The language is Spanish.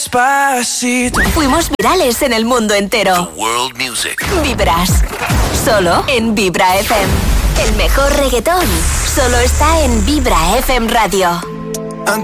Fuimos virales en el mundo entero. The world music. Vibras. Solo en Vibra FM. El mejor reggaetón solo está en Vibra FM Radio.